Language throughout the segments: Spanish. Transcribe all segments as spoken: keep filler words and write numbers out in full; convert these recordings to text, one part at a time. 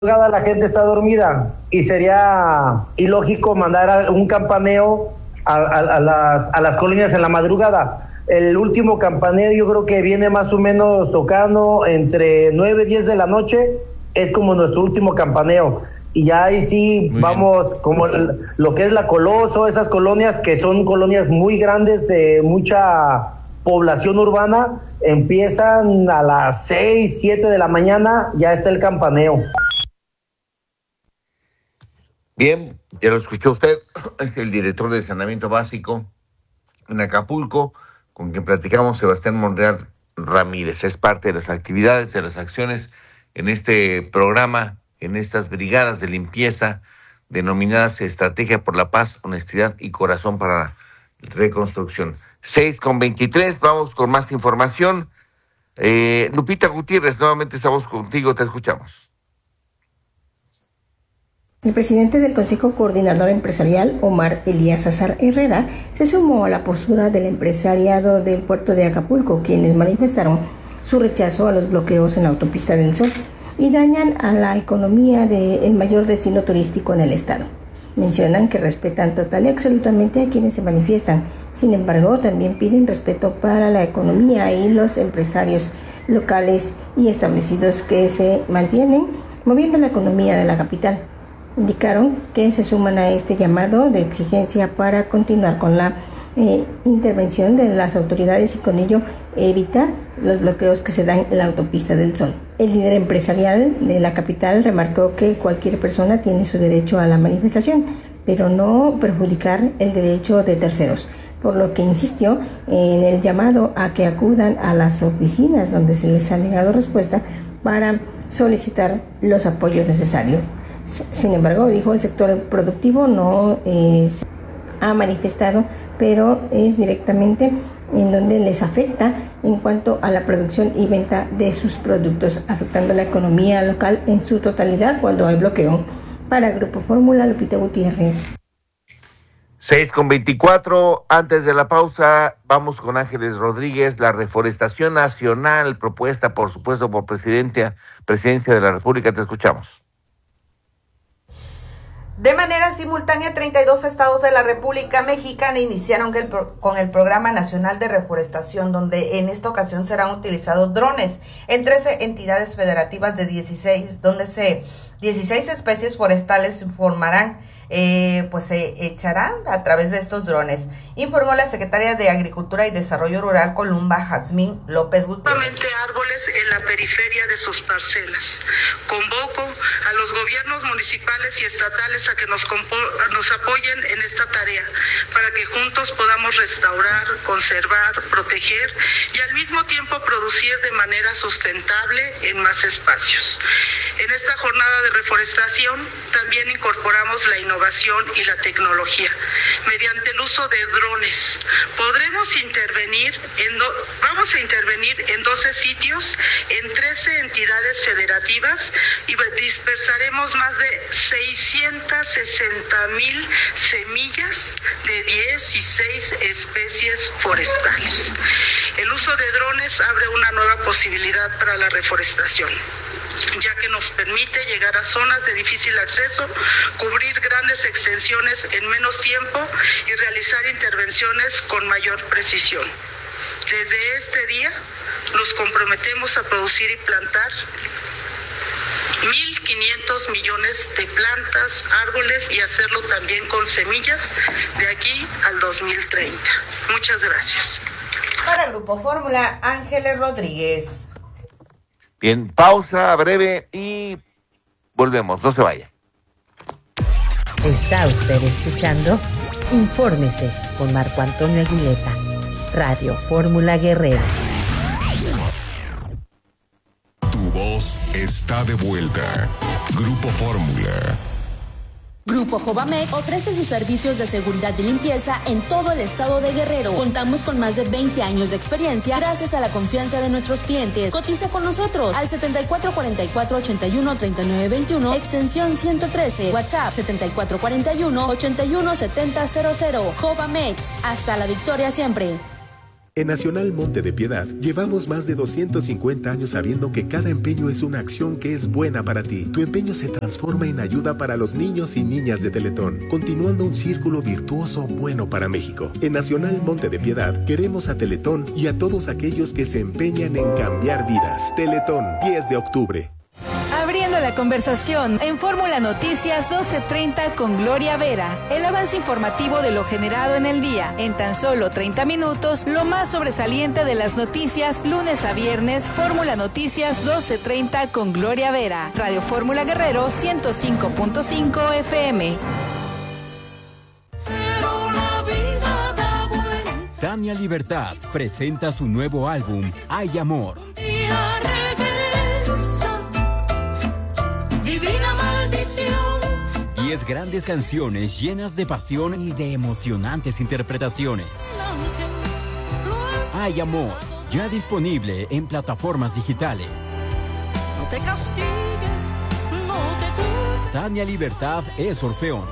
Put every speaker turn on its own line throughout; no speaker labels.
la gente está dormida y sería ilógico mandar un campaneo a, a, a, las, a las colonias en la madrugada. El último campaneo yo creo que viene más o menos tocando entre nueve y diez de la noche, es como nuestro último campaneo. Y ya ahí sí muy vamos bien. Como lo que es la Coloso, esas colonias que son colonias muy grandes, de mucha población urbana, empiezan a las seis, siete de la mañana, ya está el campaneo.
Bien, ya lo escuchó usted, es el director de saneamiento básico en Acapulco, con quien platicamos, Sebastián Monreal Ramírez. Es parte de las actividades, de las acciones en este programa, en estas brigadas de limpieza denominadas Estrategia por la Paz, Honestidad y Corazón para la Reconstrucción. seis con veintitrés, vamos con más información. Eh, Lupita Gutiérrez, nuevamente estamos contigo, te escuchamos.
El presidente del Consejo Coordinador Empresarial, Omar Elías Azar Herrera, se sumó a la postura del empresariado del puerto de Acapulco, quienes manifestaron su rechazo a los bloqueos en la autopista del Sol y dañan a la economía del mayor destino turístico en el estado. Mencionan que respetan total y absolutamente a quienes se manifiestan. Sin embargo, también piden respeto para la economía y los empresarios locales y establecidos que se mantienen moviendo la economía de la capital. Indicaron que se suman a este llamado de exigencia para continuar con la eh, intervención de las autoridades y con ello evitar los bloqueos que se dan en la autopista del Sol. El líder empresarial de la capital remarcó que cualquier persona tiene su derecho a la manifestación, pero no perjudicar el derecho de terceros, por lo que insistió en el llamado a que acudan a las oficinas donde se les ha negado respuesta para solicitar los apoyos necesarios. Sin embargo, dijo, el sector productivo no eh, ha manifestado, pero es directamente en donde les afecta en cuanto a la producción y venta de sus productos, afectando la economía local en su totalidad cuando hay bloqueo. Para Grupo Fórmula, Lupita Gutiérrez.
seis con veinticuatro, antes de la pausa, vamos con Ángeles Rodríguez. La reforestación nacional propuesta, por supuesto, por presidenta, Presidencia de la República. Te escuchamos.
De manera simultánea, treinta y dos estados de la República Mexicana iniciaron el pro- con el Programa Nacional de Reforestación, donde en esta ocasión serán utilizados drones en trece entidades federativas de dieciséis, donde se dieciséis especies forestales formarán, eh, pues se echarán a través de estos drones, informó la secretaria de Agricultura y Desarrollo Rural, Columba Jazmín López Gutiérrez.
Árboles en la periferia de sus parcelas. Convoco a los gobiernos municipales y estatales a que nos, compo- nos apoyen en esta tarea, para que juntos podamos restaurar, conservar, proteger y al mismo tiempo producir de manera sustentable en más espacios. En esta jornada de reforestación también incorporamos la innovación y la tecnología. Mediante el uso de drones podremos intervenir, en do- vamos a intervenir en doce sitios, en trece entidades federativas y dispersaremos más de seiscientas sesenta mil semillas de dieciséis especies forestales. El uso de drones abre una nueva posibilidad para la reforestación, ya que nos permite llegar a zonas de difícil acceso, cubrir grandes extensiones en menos tiempo y realizar intervenciones con mayor precisión. Desde este día nos comprometemos a producir y plantar mil quinientos millones de plantas, árboles y hacerlo también con semillas de aquí al dos mil treinta. Muchas gracias.
Para Grupo Fórmula, Ángeles Rodríguez.
Bien, pausa breve y volvemos, no se vaya.
Está usted escuchando Infórmese con Marco Antonio Aguileta, Radio Fórmula Guerrero.
Tu voz está de vuelta. Grupo Fórmula.
Grupo Jovamex ofrece sus servicios de seguridad y limpieza en todo el estado de Guerrero. Contamos con más de veinte años de experiencia gracias a la confianza de nuestros clientes. Cotiza con nosotros al setenta y cuatro cuarenta y cuatro ochenta y uno treinta y nueve veintiuno, extensión ciento trece, WhatsApp setenta y cuatro cuarenta y uno ochenta y uno setenta cero cero. Jovamex, hasta la victoria siempre.
En Nacional Monte de Piedad, llevamos más de doscientos cincuenta años sabiendo que cada empeño es una acción que es buena para ti. Tu empeño se transforma en ayuda para los niños y niñas de Teletón, continuando un círculo virtuoso bueno para México. En Nacional Monte de Piedad, queremos a Teletón y a todos aquellos que se empeñan en cambiar vidas. Teletón, diez de octubre.
Abriendo la conversación en Fórmula Noticias doce treinta con Gloria Vera. El avance informativo de lo generado en el día. En tan solo treinta minutos, lo más sobresaliente de las noticias, lunes a viernes, Fórmula Noticias doce treinta con Gloria Vera. Radio Fórmula Guerrero ciento cinco punto cinco F M.
Tania Libertad presenta su nuevo álbum, Hay Amor.
Divina maldición.
Diez grandes canciones llenas de pasión y de emocionantes interpretaciones. Hay Amor, ya disponible en plataformas digitales.
No te castigues, no te culpes.
Tania Libertad es Orfeón.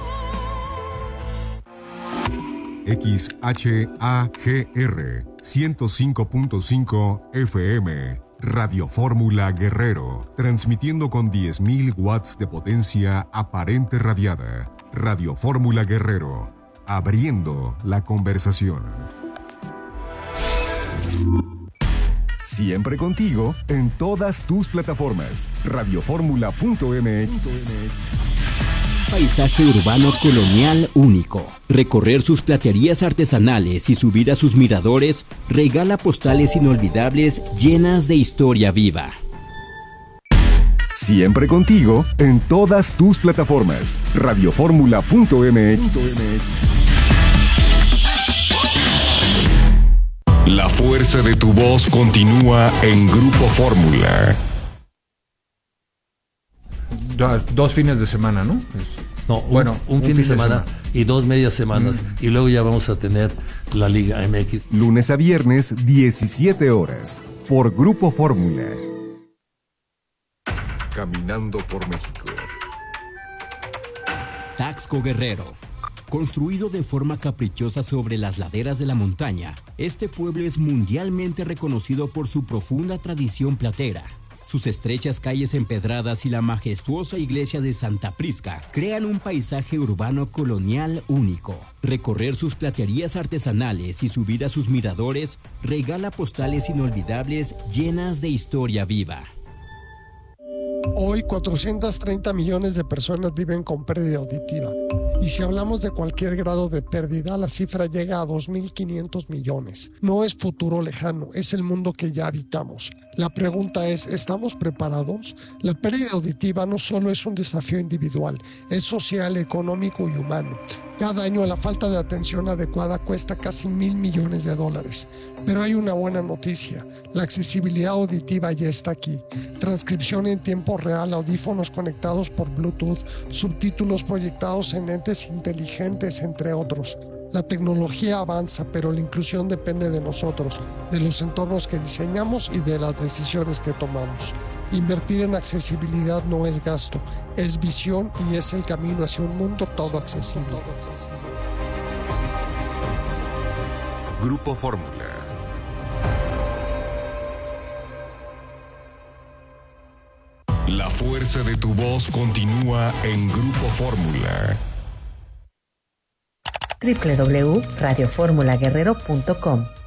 X H A G R ciento cinco punto cinco F M. Radio Fórmula Guerrero, transmitiendo con diez mil watts de potencia aparente radiada. Radio Fórmula Guerrero, abriendo la conversación. Siempre contigo en todas tus plataformas. radioformula punto m x.
Paisaje urbano colonial único. Recorrer sus platerías artesanales y subir a sus miradores regala postales inolvidables llenas de historia viva.
Siempre contigo en todas tus plataformas. radioformula punto m x. La fuerza de tu voz continúa en Grupo Fórmula.
Dos fines de semana, ¿no?
No,
bueno,
un, un, un fin, fin de, semana, de semana y dos medias semanas. Mm. Y luego ya vamos a tener la Liga M X.
Lunes a viernes, diecisiete horas, por Grupo Fórmula. Caminando por México.
Taxco Guerrero. Construido de forma caprichosa sobre las laderas de la montaña, este pueblo es mundialmente reconocido por su profunda tradición platera. Sus estrechas calles empedradas y la majestuosa iglesia de Santa Prisca crean un paisaje urbano colonial único. Recorrer sus platerías artesanales y subir a sus miradores regala postales inolvidables llenas de historia viva.
Hoy cuatrocientos treinta millones de personas viven con pérdida auditiva. Y si hablamos de cualquier grado de pérdida, la cifra llega a dos mil quinientos millones. No es futuro lejano, es el mundo que ya habitamos. La pregunta es, ¿estamos preparados? La pérdida auditiva no solo es un desafío individual, es social, económico y humano. Cada año la falta de atención adecuada cuesta casi mil millones de dólares. Pero hay una buena noticia, la accesibilidad auditiva ya está aquí. Transcripción en tiempo real, audífonos conectados por Bluetooth, subtítulos proyectados en lentes inteligentes, entre otros. La tecnología avanza, pero la inclusión depende de nosotros, de los entornos que diseñamos y de las decisiones que tomamos. Invertir en accesibilidad no es gasto, es visión y es el camino hacia un mundo todo accesible. Todo accesible.
Grupo Fórmula. La fuerza de tu voz continúa en Grupo Fórmula.
doble u doble u doble u punto radio formula guerrero punto com